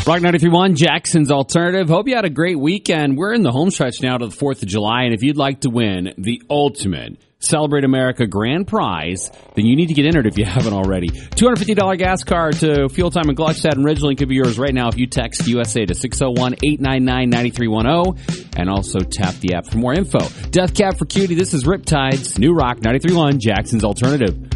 Rock 93.1, Jackson's Alternative. Hope you had a great weekend. We're in the home stretch now to the 4th of July, and if you'd like to win the ultimate Celebrate America grand prize, then you need to get entered if you haven't already. $250 gas card to Fuel Time in Gluckstadt and Ridgeland could be yours right now if you text USA to 601-899-9310 and also tap the app for more info. Death Cab for Cutie, this is Riptides, New Rock 93.1, Jackson's Alternative.